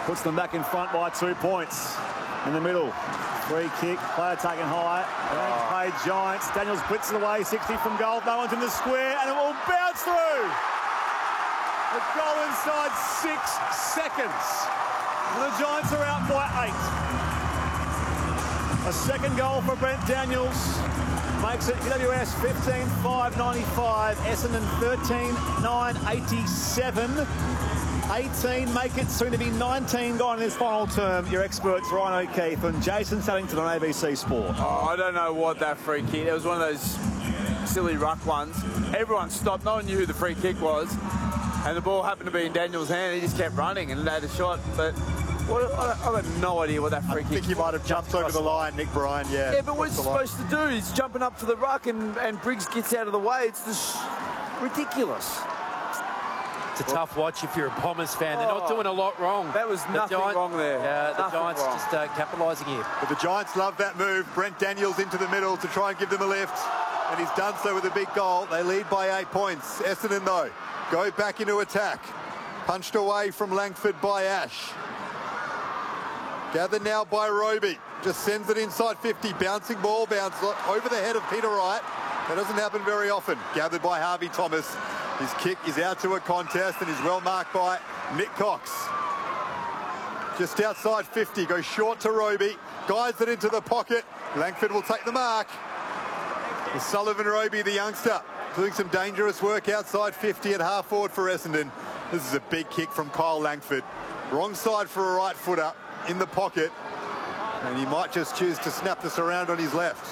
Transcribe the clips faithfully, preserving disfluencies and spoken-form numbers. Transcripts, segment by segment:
puts them back in front by two points. In the middle, free kick, player taken high, oh. Played Giants. Daniels blitzes away, sixty from goal, no one's in the square, and it will bounce through. A goal inside six seconds. The Giants are out by eight. A second goal for Brent Daniels makes it G W S fifteen five ninety-five, Essendon thirteen nine eighty-seven. eighteen make it, soon to be nineteen gone in this final term. Your experts Ryan O'Keefe and Jason Saddington on A B C Sport. Oh, I don't know what that free kick. It was one of those silly ruck ones. Everyone stopped. No one knew who the free kick was, and the ball happened to be in Daniel's hand. He just kept running and had a shot. But what, I have no idea what that free I kick. I think he might have jumped over the line, Nick Bryan. Yeah. Yeah, but what's he supposed to do? He's jumping up to the ruck, and and Briggs gets out of the way. It's just ridiculous. It's a tough watch if you're a Bombers fan. They're not doing a lot wrong. That was nothing Giant, wrong there. Yeah, the nothing Giants wrong. just uh, capitalising here. But the Giants love that move. Brent Daniels into the middle to try and give them a lift. And he's done so with a big goal. They lead by eight points. Essendon, though, go back into attack. Punched away from Langford by Ash. Gathered now by Roby. Just sends it inside fifty. Bouncing ball bounce over the head of Peter Wright. That doesn't happen very often. Gathered by Harvey Thomas. His kick is out to a contest and is well marked by Nick Cox. Just outside fifty, goes short to Roby, guides it into the pocket. Langford will take the mark. It's Sullivan Roby, the youngster, doing some dangerous work outside fifty at half forward for Essendon. This is a big kick from Kyle Langford. Wrong side for a right footer in the pocket. And he might just choose to snap this around on his left.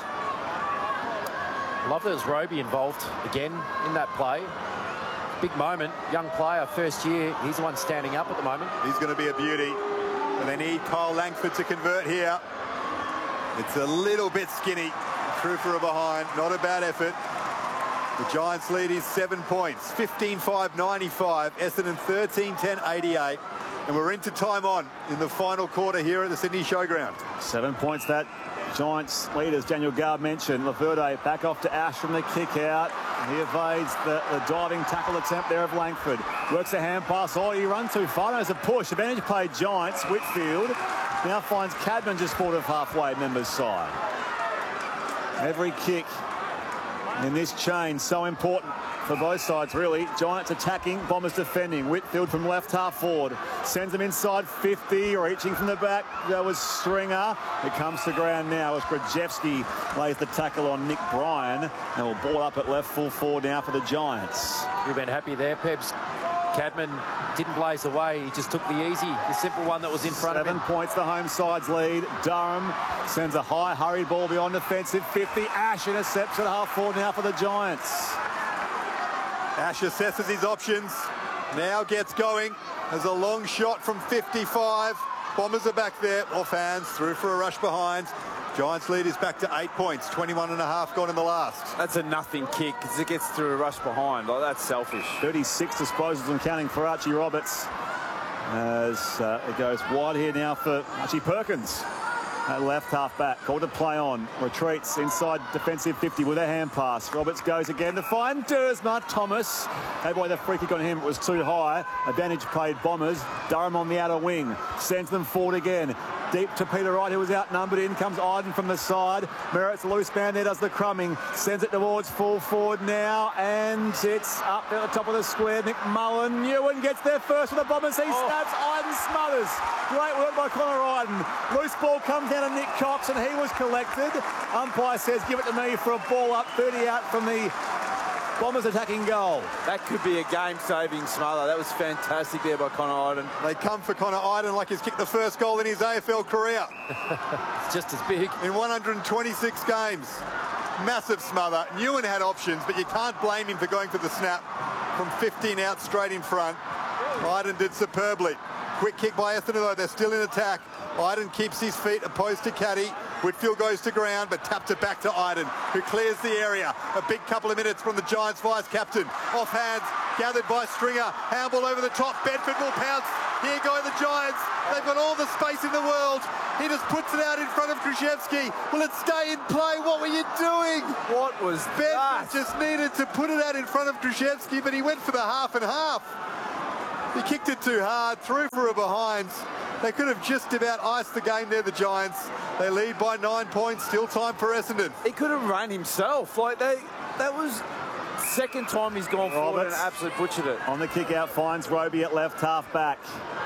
Love that there's Roby involved again in that play. Big moment, young player, first year. He's the one standing up at the moment. He's going to be a beauty. And they need Kyle Langford to convert here. It's a little bit skinny. True for a behind. Not a bad effort. The Giants lead is seven points. fifteen five ninety-five. Essendon thirteen ten eighty-eight. And we're into time on in the final quarter here at the Sydney Showground. Seven points that Giants leaders, Daniel Garb mentioned. Laverde back off to Ash from the kick out. He evades the, the diving tackle attempt there of Langford. Works a hand pass. Oh, he run too far. There's a push. Advantage played Giants. Whitfield now finds Cadman just forward of halfway members' side. Every kick in this chain so important for both sides, really. Giants attacking, Bombers defending. Whitfield from left half forward. Sends them inside fifty, reaching from the back. That was Stringer. It comes to ground now as Grajewski lays the tackle on Nick Bryan. And will ball up at left full forward now for the Giants. We've been happy there, Pebs. Cadman didn't blaze away. He just took the easy, the simple one that was in front Seven of him. Seven points, the home side's lead. Durham sends a high, hurried ball beyond defensive fifty. Ash intercepts at half forward now for the Giants. Ash assesses his options. Now gets going. There's a long shot from fifty-five. Bombers are back there. Off hands, through for a rush behind. Giants lead is back to eight points. twenty-one and a half gone in the last. That's a nothing kick because it gets through a rush behind. Like, that's selfish. thirty-six disposals and counting for Archie Roberts. As uh, it goes wide here now for Archie Perkins. At left half back, called to play on, retreats inside defensive fifty with a hand pass. Roberts goes again to find Dersma. Thomas had boy the free kick on him, it was too high. Advantage played Bombers. Durham on the outer wing, sends them forward again. Deep to Peter Wright, who was outnumbered. In comes Iden from the side. Merritt's a loose man there, does the crumbing. Sends it towards full forward now, and it's up at the top of the square. McMullen, Ewan gets there first with the Bombers. He oh. snaps, Iden smothers. Great work by Connor Iden. Loose ball comes down to Nick Cox, and he was collected. Umpire says, give it to me for a ball up, thirty out from the Bombers attacking goal. That could be a game-saving smother. That was fantastic there by Connor Iden. They come for Connor Iden like he's kicked the first goal in his A F L career. It's just as big. In one hundred twenty-six games. Massive smother. Ewan had options, but you can't blame him for going for the snap from fifteen out straight in front. Iden did superbly. Quick kick by Essendon, though. They're still in attack. Iden keeps his feet opposed to Caddy. Whitfield goes to ground, but taps it back to Iden, who clears the area. A big couple of minutes from the Giants vice-captain. Off hands, gathered by Stringer. Handball over the top. Bedford will pounce. Here go the Giants. They've got all the space in the world. He just puts it out in front of Krzyzewski. Will it stay in play? What were you doing? What was Bedford that? just needed to put it out in front of Krzyzewski, but he went for the half and half. He kicked it too hard, threw for a behind. They could have just about iced the game there, the Giants. They lead by nine points, still time for Essendon. He could have run himself. Like, they, that was second time he's gone forward and absolutely butchered it. On the kick out, finds Roby at left half back.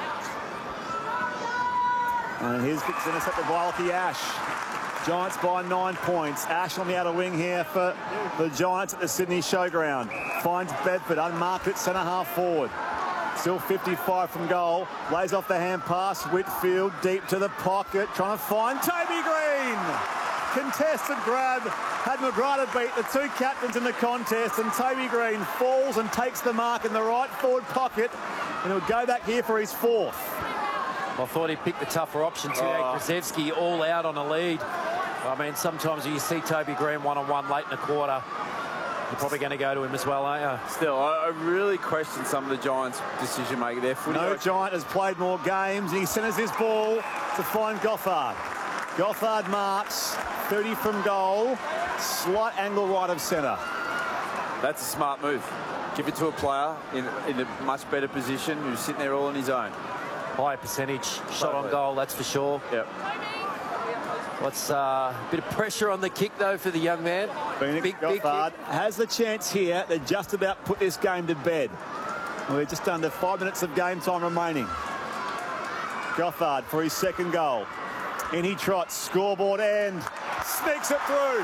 And his kick's intercepted by Lachie Ash. Giants by nine points. Ash on the outer wing here for the Giants at the Sydney Showground. Finds Bedford, unmarked at centre half forward. Still fifty-five from goal. Lays off the hand pass. Whitfield deep to the pocket, trying to find Toby Green. Contested grab. Had McGrath beat the two captains in the contest, and Toby Green falls and takes the mark in the right forward pocket, and he'll go back here for his fourth. I thought he picked the tougher option. Today, oh. Krzyzewski all out on a lead. I mean, sometimes you see Toby Green one-on-one late in the quarter, you're probably going to go to him as well, aren't you? Still, I, I really question some of the Giants' decision-making there. Footy no Giant has played more games. He centres his ball to find Gothard. Gothard marks, thirty from goal, slight angle right of centre. That's a smart move. Give it to a player in, in a much better position who's sitting there all on his own. Higher percentage shot on goal, that's for sure. Yep. What's uh, a bit of pressure on the kick, though, for the young man. Phoenix big, Gothard big has the chance here to just about put this game to bed. We're just under five minutes of game time remaining. Gothard for his second goal. In he trots, scoreboard end, sneaks it through.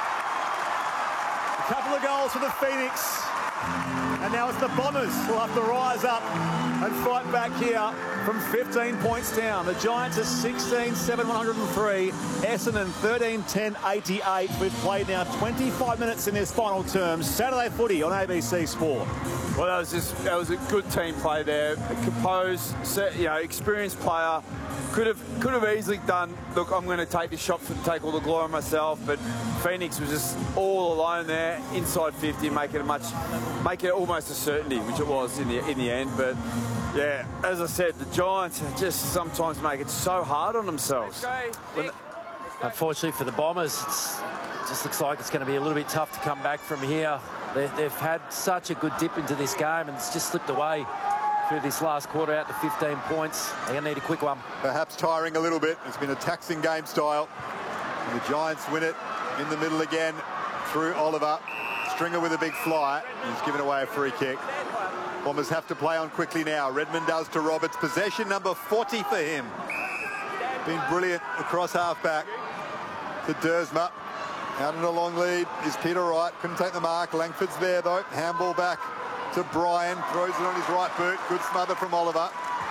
A couple of goals for the Phoenix. And now it's the Bombers who will have to rise up and fight back here from fifteen points down. The Giants are sixteen seven one oh three. Essendon thirteen ten eighty-eight. We've played now twenty-five minutes in this final term. Saturday footy on A B C Sport. Well, that was just that was a good team play there. Composed, you know, experienced player. Could have could have easily done, look, I'm going to take this shot and take all the glory myself, but Phoenix was just all alone there, inside fifty, making it much, making it almost a certainty, which it was in the in the end. But yeah, as I said, the Giants just sometimes make it so hard on themselves. When, unfortunately for the Bombers, it's, it just looks like it's going to be a little bit tough to come back from here. They, they've had such a good dip into this game, and it's just slipped away through this last quarter out to fifteen points. They're going to need a quick one. Perhaps tiring a little bit. It's been a taxing game style. And the Giants win it in the middle again through Oliver. Stringer with a big fly. He's given away a free kick. Bombers have to play on quickly now. Redmond does to Roberts. Possession number forty for him. Been brilliant across half-back to Dersma. Out in a long lead is Peter Wright. Couldn't take the mark. Langford's there, though. Handball back to Brian, throws it on his right boot. Good smother from Oliver.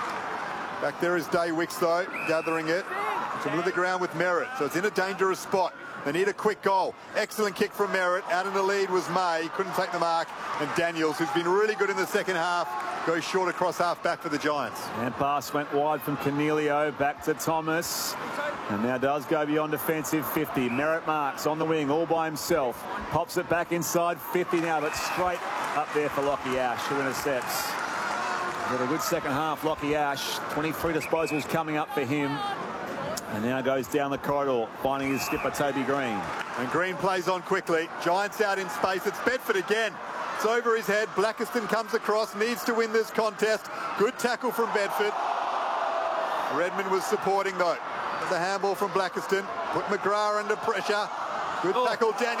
Back there is Day Wicks, though, gathering it. It's middle of the ground with Merritt, so it's in a dangerous spot. They need a quick goal. Excellent kick from Merritt. Out in the lead was May. Couldn't take the mark. And Daniels, who's been really good in the second half, goes short across half back for the Giants. And pass went wide from Cornelio back to Thomas. And now does go beyond defensive fifty. Merritt marks on the wing all by himself. Pops it back inside fifty now, but straight up there for Lachie Ash, who intercepts. Got a good second half, Lachie Ash. twenty-three disposals coming up for him. And now goes down the corridor, finding his skipper, Toby Green. And Green plays on quickly. Giants out in space. It's Bedford again. It's over his head. Blackiston comes across, needs to win this contest. Good tackle from Bedford. Redmond was supporting, though. The handball from Blackiston. Put McGrath under pressure. Good tackle, Daniel.